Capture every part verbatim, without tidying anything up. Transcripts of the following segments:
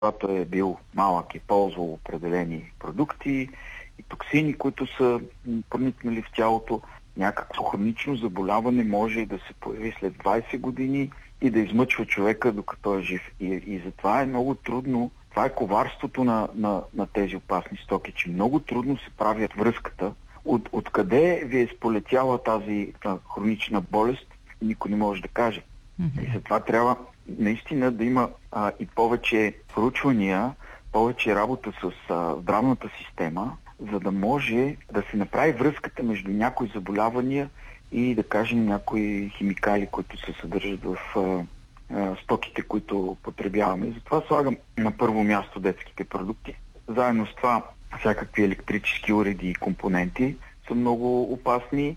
когато е бил малък и ползвал определени продукти и токсини, които са проникнали в тялото, някакво хронично заболяване може да се появи след двайсет години и да измъчва човека докато е жив. И, и затова е много трудно, това е коварството на, на, на тези опасни стоки, че много трудно се прави връзката. От, откъде ви е сполетяла тази а, хронична болест, никой не може да каже. Mm-hmm. И затова трябва наистина да има а, и повече проучвания, повече работа с а, здравната система, за да може да се направи връзката между някои заболявания и, да кажем, някои химикали, които се съдържат в а, а, стоките, които потребяваме. Затова слагам на първо място детските продукти. Заедно с това всякакви електрически уреди и компоненти са много опасни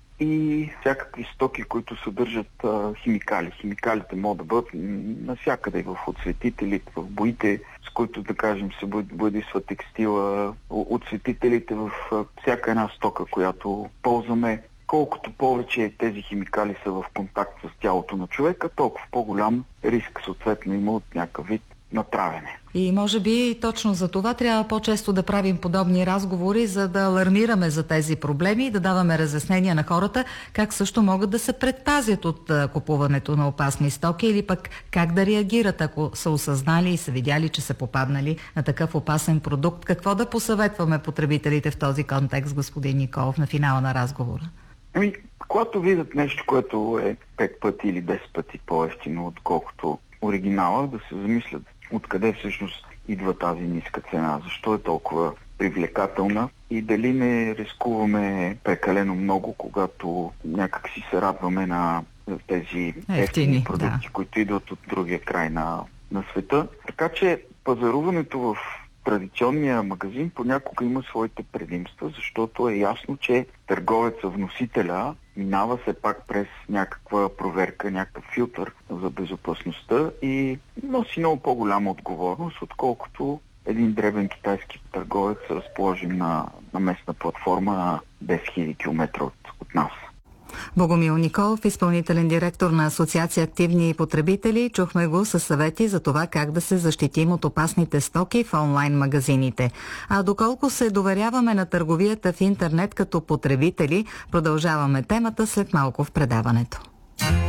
и всякакви стоки, които съдържат а, химикали. Химикалите могат да бъдат навсякъде, в отсветителите, в боите, с които, да кажем, се боядисва текстила, отсветителите в а, всяка една стока, която ползваме. Колкото повече тези химикали са в контакт с тялото на човека, толкова по-голям риск съответно има от някакъв вид натравяне. И може би точно за това трябва по-често да правим подобни разговори, за да алармираме за тези проблеми и да даваме разяснения на хората как също могат да се предпазят от купуването на опасни стоки или пък как да реагират, ако са осъзнали и са видяли, че са попаднали на такъв опасен продукт. Какво да посъветваме потребителите в този контекст, господин Николов, на финала на разговора? Ами, когато видят нещо, което е пет пъти или десет пъти по-евтино, отколкото оригинала, да се замислят откъде всъщност идва тази ниска цена, защо е толкова привлекателна и дали не рискуваме прекалено много, когато някак си се радваме на тези ефтини, ефтини продукти, да, които идват от другия край на, на света. Така че пазаруването в традиционния магазин понякога има своите предимства, защото е ясно, че търговеца, вносителя минава се пак през някаква проверка, някакъв филтър за безопасността и носи много по-голяма отговорност, отколкото един дребен китайски търговец, разположен на, на местна платформа на десет хиляди километра от, от нас. Богомил Николов, изпълнителен директор на Асоциация Активни потребители. Чухме го със съвети за това как да се защитим от опасните стоки в онлайн магазините. А доколко се доверяваме на търговията в интернет като потребители, продължаваме темата след малко в предаването.